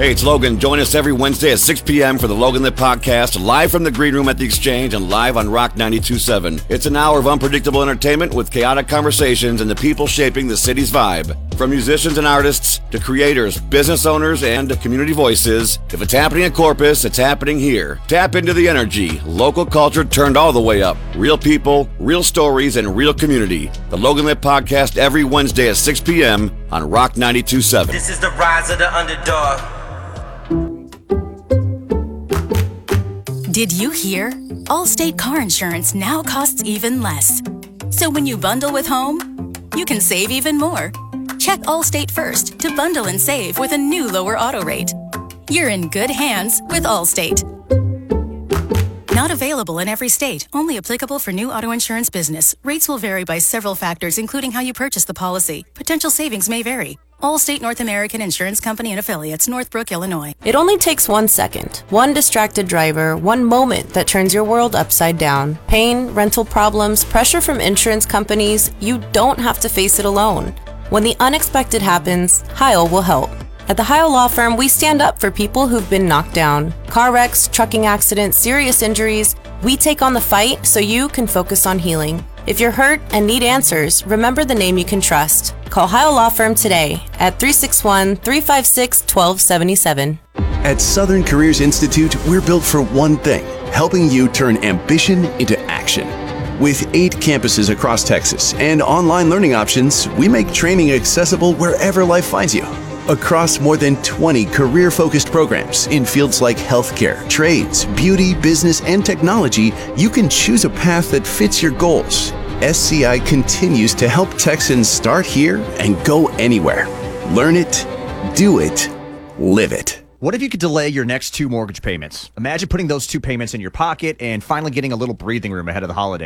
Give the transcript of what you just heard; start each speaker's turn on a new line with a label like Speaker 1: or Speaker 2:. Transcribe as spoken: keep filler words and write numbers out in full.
Speaker 1: Hey, it's Logan. Join us every Wednesday at six p.m. for the Logan Lit Podcast, live from the Green Room at the Exchange and live on Rock ninety-two point seven. It's an hour of unpredictable entertainment with chaotic conversations and the people shaping the city's vibe. From musicians and artists to creators, business owners, and community voices, if it's happening in Corpus, it's happening here. Tap into the energy. Local culture turned all the way up. Real people, real stories, and real community. The Logan Lit Podcast every Wednesday at six p.m. on Rock ninety-two point seven.
Speaker 2: This is the rise of the underdog.
Speaker 3: Did you hear? Allstate car insurance now costs even less. So when you bundle with home, you can save even more. Check Allstate first to bundle and save with a new lower auto rate. You're in good hands with Allstate. Not available in every state. Only applicable for new auto insurance business. Rates will vary by several factors, including how you purchase the policy. Potential savings may vary. Allstate North American Insurance Company and Affiliates, Northbrook, Illinois.
Speaker 4: It only takes one second, one distracted driver, one moment that turns your world upside down. Pain, rental problems, pressure from insurance companies, you don't have to face it alone. When the unexpected happens, Heil will help. At the Heil Law Firm, we stand up for people who've been knocked down. Car wrecks, trucking accidents, serious injuries. We take on the fight so you can focus on healing. If you're hurt and need answers, remember the name you can trust. Call Heil Law Firm today at three six one, three five six, one two seven seven.
Speaker 5: At Southern Careers Institute, we're built for one thing, helping you turn ambition into action. With eight campuses across Texas and online learning options, we make training accessible wherever life finds you. Across more than twenty career-focused programs in fields like healthcare, trades, beauty, business, and technology, you can choose a path that fits your goals. S C I continues to help Texans start here and go anywhere. Learn it, do it, live it.
Speaker 6: What if you could delay your next two mortgage payments? Imagine putting those two payments in your pocket and finally getting a little breathing room ahead of the holiday.